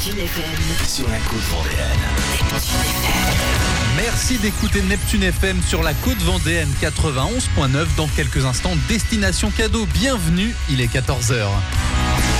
Neptune FM sur la côte vendéenne. Neptune FM. Merci d'écouter Neptune FM sur la côte vendéenne 91.9. Dans quelques instants, destination cadeau. Bienvenue, il est 14h.